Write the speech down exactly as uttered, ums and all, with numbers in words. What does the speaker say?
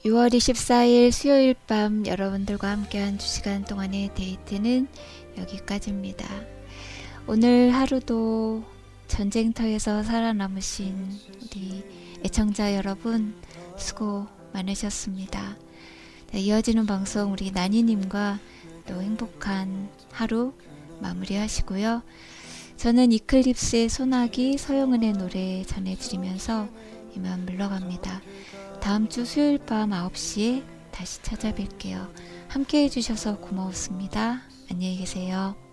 유월 이십사일 수요일 밤 여러분들과 함께한 두 시간 동안의 데이트는 여기까지입니다. 오늘 하루도 전쟁터에서 살아남으신 우리 애청자 여러분 수고 많으셨습니다. 네, 이어지는 방송 우리 나니님과 또 행복한 하루 마무리하시고요. 저는 이클립스의 소나기 서영은의 노래 전해드리면서 이만 물러갑니다. 다음주 수요일 밤 아홉 시에 다시 찾아뵐게요. 함께 해주셔서 고마웠습니다. 안녕히 계세요.